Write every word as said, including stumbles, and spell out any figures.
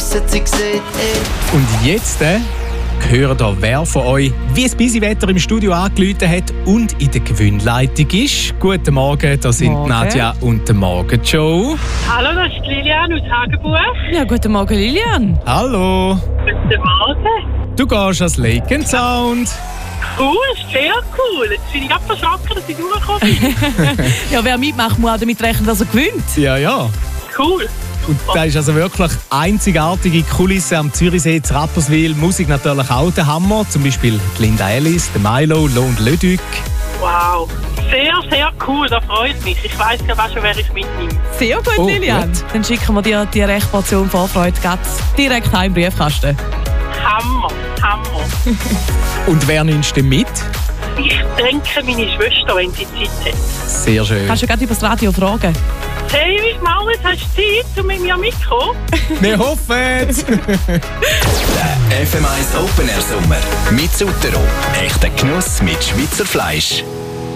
hat sie gesagt, ey. Und jetzt äh, hören da, wer von euch wie das Busywetter im Studio angerufen hat und in der Gewinnleitung ist. Guten Morgen, da sind Morgen. Nadja und der Morgen-Joe. Hallo, das ist Lilian aus Hagenbuch. Ja, guten Morgen, Lilian. Hallo. Guten Morgen. Du gehst als Lake and Sound. Cool, sehr cool. Jetzt bin ich gerade verschrocken, dass ich durchgekommen bin. Ja, wer mitmacht, muss auch damit rechnen, dass er gewinnt. Ja, ja. Cool. Und da ist also wirklich einzigartige Kulisse am Zürichsee, zu Rapperswil. Musik natürlich auch der Hammer. Zum Beispiel die Linda Ellis, der Milo, Lo und Leduc. Wow. Sehr, sehr cool, das freut mich. Ich weiss ja schon, wer ich mitnehme. Sehr gut, Oh, Lilian. gut. Dann schicken wir dir die rechte Portion Vorfreude geht's direkt heim im Briefkasten. Hammer, Hammer. Und wer nimmst du mit? Ich denke, meine Schwester, wenn sie Zeit hat. Sehr schön. Kannst du gerade über das Radio fragen? Hey, wie Maus, hast du Zeit, um mit mir mitzukommen? Wir hoffen es. F M eins Open Air Sommer mit Sutero. Echter Genuss mit Schweizer Fleisch.